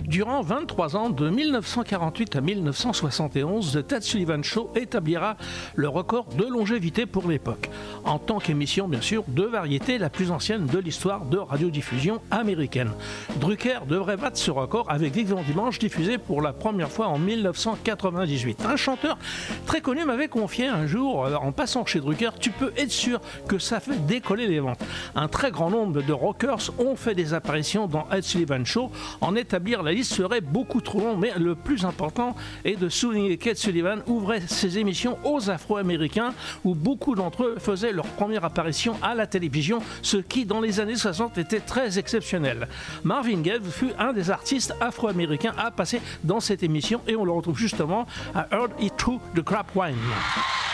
Durant 23 ans, de 1948 à 1971, The Ted Sullivan Show établira le record de longévité pour l'époque, en tant qu'émission bien sûr de variété la plus ancienne de l'histoire de radiodiffusion américaine. Drucker devrait battre ce record avec Vivant Dimanche, diffusé pour la première fois en 1998. Un chanteur très connu m'avait confié un jour, en passant chez Drucker, tu peux être sûr que ça fait décoller les ventes. Un très grand nombre de rockers ont fait des apparitions dans Ed Sullivan Show. En établir la liste serait beaucoup trop long, mais le plus important est de souligner qu'Ed Sullivan ouvrait ses émissions aux Afro-Américains, où beaucoup d'entre eux faisaient leur première apparition à la télévision, ce qui dans les années 60 était très exceptionnel. Marvin Gaye fut un des artistes afro-américains à passer dans cette émission et on le retrouve justement à Heard It Through the Crap Wine.